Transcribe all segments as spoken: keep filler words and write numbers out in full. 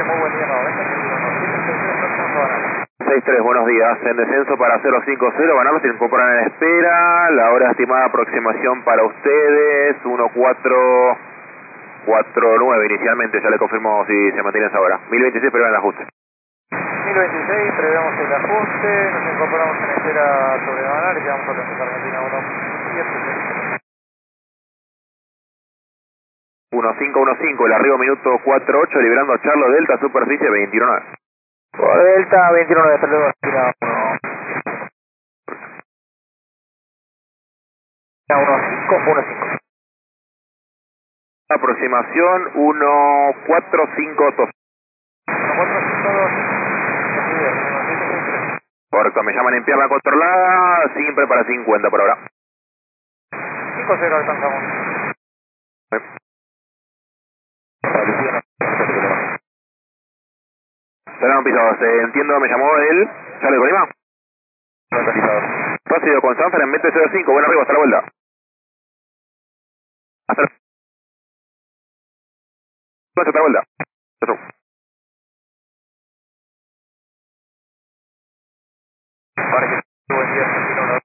muy buen día, noventa, seis tres, buenos días. En descenso para cero cinco cero, Banarlo se incorporan en espera. La hora estimada aproximación para ustedes, uno cuatro cuatro nueve inicialmente, ya le confirmo si se mantiene esa hora. mil veintiséis, pero en el ajuste. mil veintiséis, prevemos el ajuste, nos incorporamos en espera sobre Banar y quedamos atentos a Argentina uno siete. uno cinco uno cinco, el arribo minuto cuatro ocho, liberando a Charlo Delta, superficie veintiuno nueve. Delta veintiuno nueve, hasta luego, Argentina uno cinco uno cinco. Aproximación uno cuatro cinco dos. uno cuatro cinco dos. Correcto, me llaman en pierna controlada, siempre para cincuenta por ahora. cinco cero alcanzamos. Serán pisados, eh, entiendo, me llamó él. ¿Sale Colima? Próximo con Sanfer en veinte cero cinco, buen arriba, hasta la vuelta. Hasta la, hasta la vuelta. Chau. Para que buen día, Argentina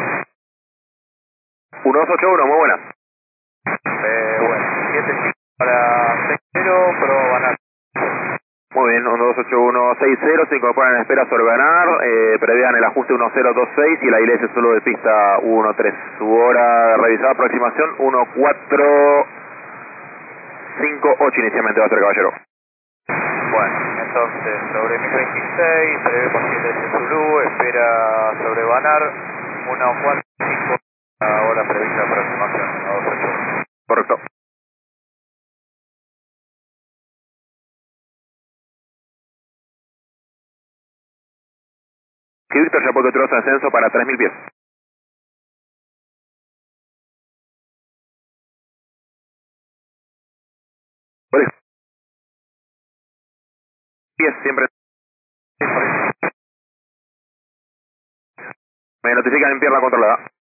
uno dos ocho uno, muy buenas. Eh, bueno, siete cinco para seis cero, pro Banar. Muy bien, uno dos ocho uno seis cero, se incorporan en espera sobre ganar, eh, prevean el ajuste uno cero dos seis y la iglesia solo de pista uno tres. Su hora de revisada aproximación uno cuatro cinco ocho inicialmente va a ser, caballero. Bueno, entonces sobre mil veintiséis, prevemos siete de Zulu, espera sobre Banar, uno cuatro cinco, la hora prevista de aproximación, uno dos ocho uno. Correcto. Que Víctor ya puede otro ascenso para tres mil pies. Por eso. Pies siempre. Me notifican en pierna controlada.